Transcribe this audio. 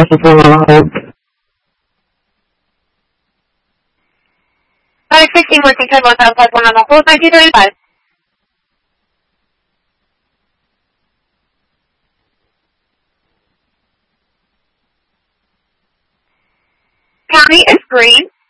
16 working time 1000+1 on all 1935. County is green.